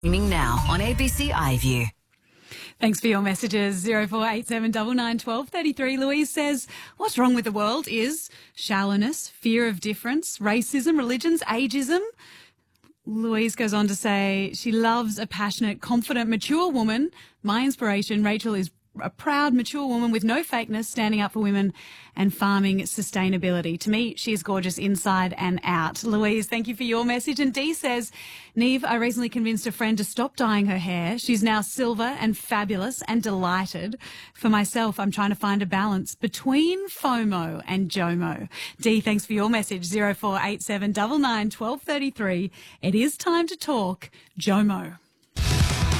Now on ABC iView. Thanks for your messages. 0487 99 12 33. Louise says, what's wrong with the world is shallowness, fear of difference, racism, religions, ageism. Louise goes on to say she loves a passionate, confident, mature woman. My inspiration, Rachel, is a proud, mature woman with no fakeness, standing up for women and farming sustainability. To me, she is gorgeous inside and out. Louise, thank you for your message. And Dee says, Neve, I recently convinced a friend to stop dyeing her hair. She's now silver and fabulous and delighted. For myself, I'm trying to find a balance between FOMO and JOMO. Dee, thanks for your message. 0487 99 12 33. It is time to talk JOMO.